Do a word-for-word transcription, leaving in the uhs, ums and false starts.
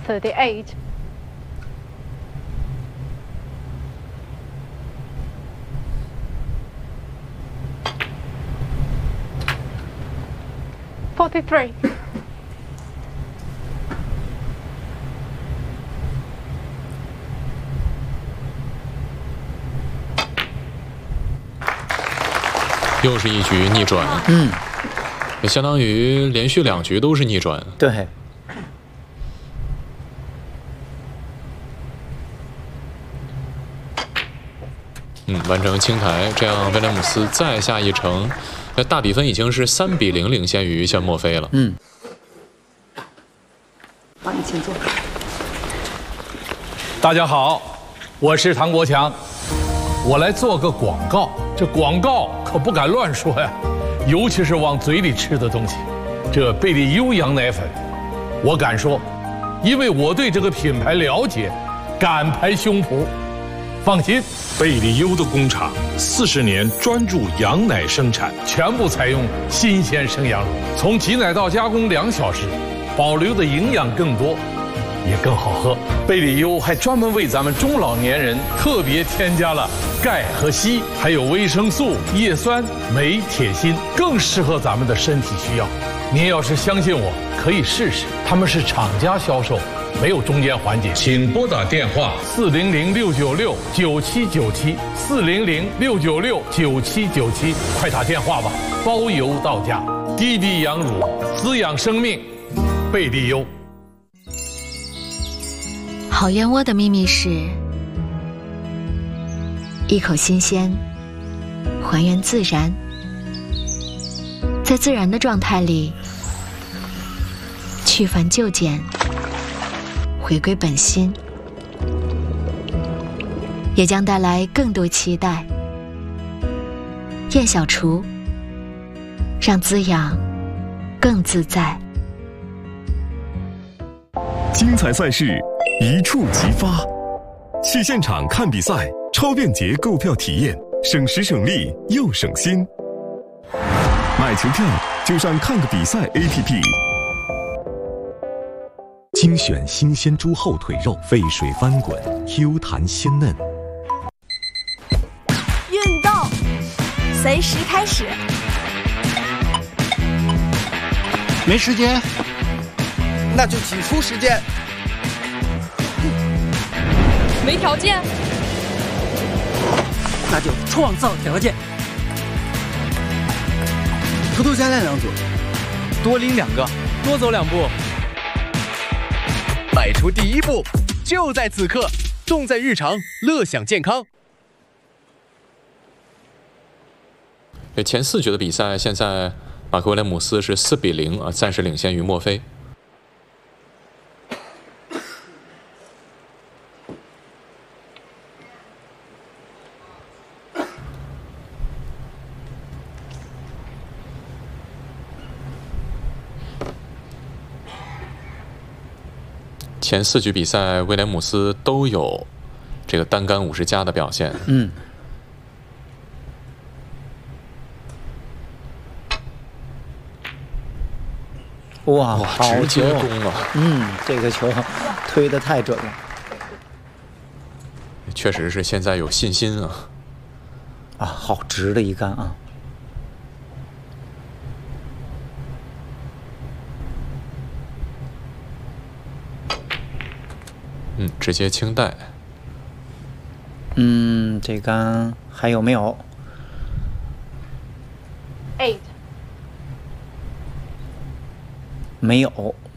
thirty-eight. Forty-three. 又是一局逆转， 嗯， 也相当于连续两局都是逆转。 对。 嗯，完成清台，这样威廉姆斯再下一城，那大比分已经是三比零领先于像墨菲了。 嗯。 好，你请坐。 大家好，我是唐国强，我来做个广告。这广告可不敢乱说呀，尤其是往嘴里吃的东西。这贝利优羊奶粉，我敢说，因为我对这个品牌了解，敢拍胸脯。放心， 贝利优的工厂四十年专注羊奶生产， 全部采用新鲜生羊乳，从挤奶到加工两小时，保留的营养更多，也更好喝。贝利优还专门为咱们中老年人特别添加了钙和硒，还有维生素、叶酸、镁、铁、锌，更适合咱们的身体需要。您要是相信我，可以试试，他们是厂家销售。 没有中间环节， 请拨打电话四零零六九六九七九七四零零六九六九七九七，快打电话吧，包邮到家。低低羊乳，滋养生命，贝利优。 好燕窝的秘密是一口新鲜，还原自然，在自然的状态里去繁就简。 回归本心，也将带来更多期待。燕小厨，让滋养更自在。 精彩赛事一触即发，去现场看比赛，超便捷购票体验，省时省力又省心。买球票就上看个比赛 A P P。 精选新鲜猪后腿肉，沸水翻滚 ，Q 弹鲜嫩。 运动，随时开始。 没时间， 那就挤出时间。 没条件， 那就创造条件。偷偷加练两组，多拎两个，多走两步。 迈出第一步，就在此刻，重在日常，乐享健康。 前四局的比赛，现在马克威廉姆斯是四比零啊，暂时领先于墨菲。前四局比赛，威廉姆斯都有这个单杆五十加的表现。 嗯。哇， 哇， 好直接球攻啊！ 嗯，这个球推得太准了。 确实是现在有信心啊！ 啊，好直的一杆啊！ 嗯，直接清带。 嗯，这杆还有没有 ？Eight。 没有。